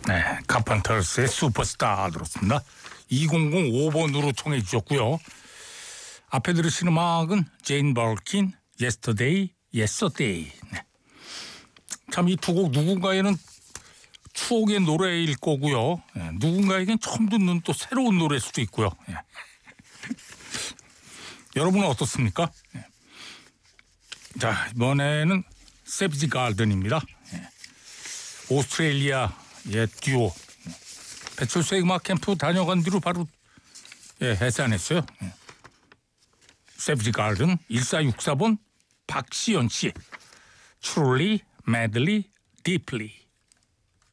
네, 카펜터스의 슈퍼스타 들었습니다. 2005번으로 청해 주셨고요. 앞에 들으신 음악은 제인 벌킨, Yesterday, Yesterday. 네. 참 이 두 곡 누군가에는 추억의 노래일 거고요. 네, 누군가에겐 처음 듣는 또 새로운 노래일 수도 있고요. 네. 여러분은 어떻습니까? 네. 자, 이번에는 세비지 가든입니다. 네. 오스트레일리아의 듀오. 배철수의 음악 캠프 다녀간 뒤로 바로 해산했어요. 세비지 가든 1464번 박시연 씨. Truly, madly, deeply.